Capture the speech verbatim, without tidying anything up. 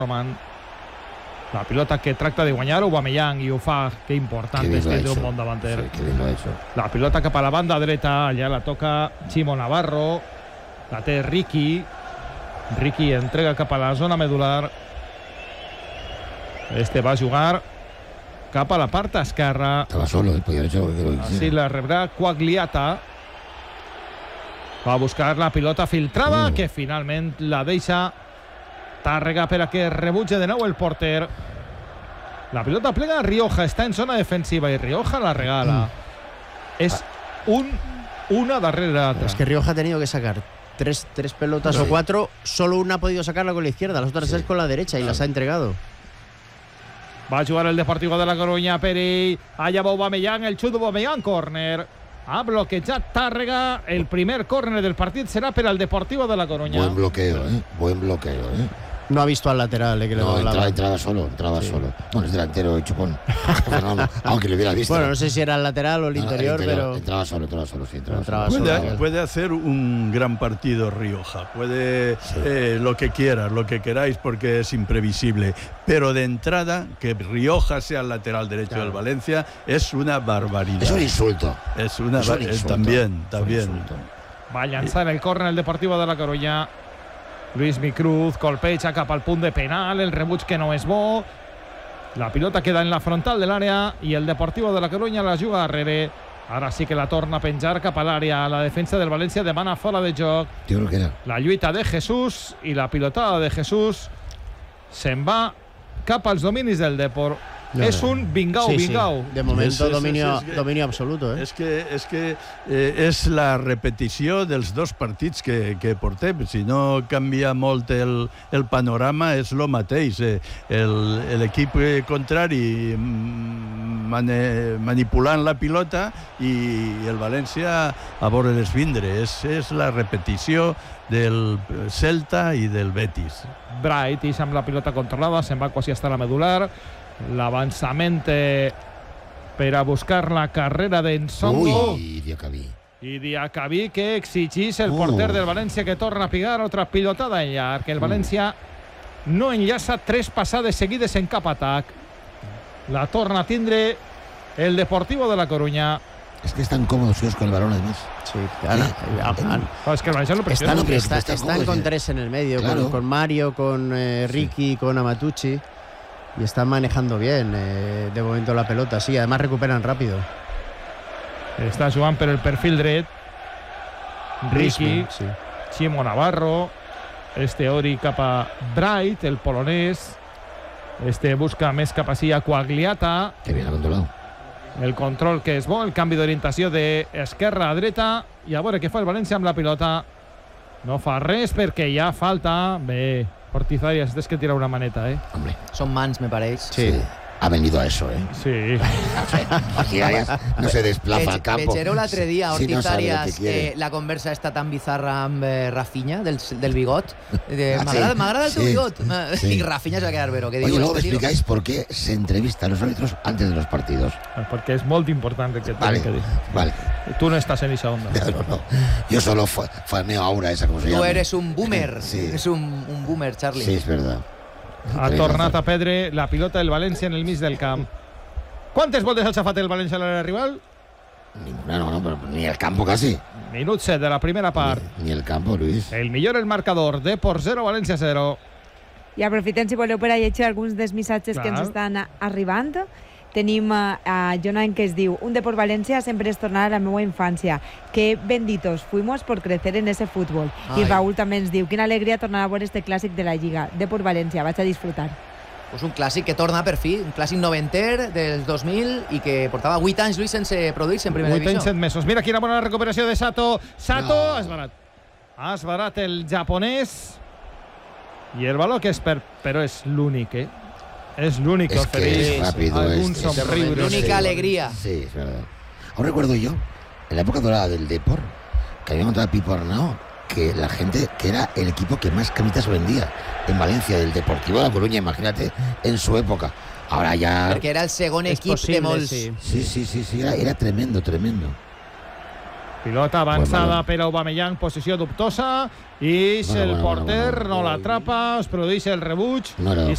Roman. La pilota que tracta de guanyar Aubameyang i ho fa, que important és tindre un bon davanter. Sí, que bien lo ha hecho. La pilota cap a la banda dreta, allà la toca Chimo Navarro, la té Riqui. Riqui entrega cap a la zona medular. Este va a jugar cap a la part esquerra. Estaba solo, eh, podía haber hecho lo que lo Així quisiera. la rebrà Quagliata. Va a buscar la pilota filtrada, Mm. que finalment la deixa Tàrrega per a que rebutge de nou el porter. La pilota plega a Rioja, està en zona defensiva i Rioja la regala. Mm. Es un, una darrere l'altra. Es que Rioja ha tenido que sacar tres, tres pelotas Sí. o cuatro, solo una ha podido sacarla con la izquierda, las otras Sí. tres con la derecha y Claro. las ha entregado. Va a jugar el Deportivo de la Coruña, Peri. Allà va Aubameyang, el xut d'Aubameyang, córner. Ha bloquejat Tàrrega. El primer córner del partit serà per al Deportivo de la Coruña. Buen bloqueo, ¿eh? Buen bloqueo, ¿eh? No ha visto al lateral, eh, que le No, doblaba. entraba, entraba solo, entraba Sí. solo. Bueno, es delantero, el chupón. Fernando, aunque lo hubiera visto. Bueno, no sé si era el lateral o el No, no, interior, pero Entraba solo, entraba solo, sí, entraba, Entraba solo. solo. Puede, puede hacer un gran partido Rioja, puede Sí. eh, lo que quieras, lo que queráis, porque es imprevisible. Pero de entrada, que Rioja sea el lateral derecho Claro. del Valencia es una barbaridad. Es un insulto. Es una Es un ba- eh, insulto. también, Es un también. insulto. Va a llançar el córner el Deportivo de la Coruña. Luis Micruz colpeja cap al punt de penal, el rebuig que no és bo. La pilota queda en la frontal de l'àrea i el Deportivo de la Coruña la juga darrere. Ara sí que la torna a penjar cap a l'àrea. La defensa del València demana fora de joc. Yo creo que era. La lluita de Jesús i la pilotada de Jesús se'n va cap als dominis del Depor. No, és no. un vingau, sí, sí. vingau. De momento Sí, sí, sí, dominio, sí, es que- dominio absoluto, ¿eh? És que, és que eh, és la repetició dels dos partits que, que portem. Si no canvia molt el, el panorama, és lo mateix. Eh, el- L'equip contrari mm, mane, manipulant la pilota i el València a veure l'esvindre. És, és la repetició del Celta i del Betis. Bright i amb la pilota controlada se'n va quasi hasta la medular. L'avançament eh, per a buscar la carrera d'Ensongo Uy, Diacabí. i Diacabí, que exigís el Oh. porter del València, que torna a pigar otra pilotada en llarg. El València no enllaça tres passades seguides en cap atac. La torna a tindre el Deportivo de la Coruña. Es que están cómodos ellos con el balón, además. Sí, Ana, Ana, Oh, és que el València no pressiona. están, pero está- está están cómodo, con sí. tres en el medio, Claro. con, con Mario, con eh, Ricky, con Amatucci, y están manejando bien eh, de momento la pelota, sí, además recuperan rápido. Està jugant per el perfil dret Ricky, Sí. Chimo Navarro, este Ori cap a Bright, el polonès. Este busca més cap així a Quagliata. Que bien ha controlado. El control que és bo, el canvi d'orientació d'esquerra a dreta. I a veure què fa el València amb la pilota. No fa res perquè hi ha falta. Bé, Ortiz Arias, tens que tirar una maneta, eh? Hombre, Són mans, me pareix. Sí. ha venido a eso, ¿eh? Sí. Aquí Arias no se desplaza al campo. Vegereu l'altre dia, Si no Ortiz sabe lo que Arias, quiere. eh, la conversa està tan bizarra amb eh, Rafinha, del, del bigot. De, Ah, M'agrada sí. m'agrada el teu Sí. bigot. Sí. I Rafinha se va quedar vero. ¿Qué Oye, digo, luego me este tío? explicáis por qué se entrevista a los árbitros antes de los partidos. Perquè és molt important el que Vale, tinc que dir. vale. Tu no estàs en aquesta onda. No, no, no. Yo solo fa- faneo ahora esa, como se Tú llama. eres un boomer. Sí. Es un, un boomer, Charlie. Sí, es verdad. Ha Tenéis tornat razón. a perdre la pilota del València en el mig del camp. Quantes voltes ha xafat el València a l'àrea rival? Ninguna, no, no, pero ni el campo casi. Minut set de la primera part. Ni, ni el campo, Luis. El millor el marcador, Depor zero, València zero. I aprofitem, si voleu, per a llegir alguns dels missatges Clar. que ens estan arribant. Tenim a, a Jonan, que es diu: un Depor València sempre es tornar a la meva infància. Que benditos fuimos por crecer en ese fútbol. Ai. I Raúl també ens diu: quina alegria tornar a veure este clàssic de la Lliga. Depor València, vaig a disfrutar. Pues un clàssic que torna per fi, un clàssic noventer del dos mil i que portava vuit anys, Lluís, sense produir-se en primera vuit anys, set divisió. mesos. Mira quina bona recuperació de Sato. Sato, No. ha esbarat. Ha esbarat el japonès. I el valor que és per... Però és l'únic, eh? És l'únic que Es que ofereix es rápido. algun es- es- somriure. L'única Sí. alegría. Sí, es verdad. Aún recuerdo yo, en la época dorada del Depor, que había montado Pipo Arnao, que la gente, que era el equipo que más camisetas vendía en Valencia, del Deportivo de La Coruña, imagínate, en su época. Ahora ya... Perquè era el segon És equip possible, de molts. sí. Sí, sí, sí, sí, era, era tremendo, tremendo. Pilota avançada Bueno, per Aubameyang, posició dubtosa, i Bueno, el bueno, porter bueno, bueno. no l'atrapa, es produeix el rebuig No era i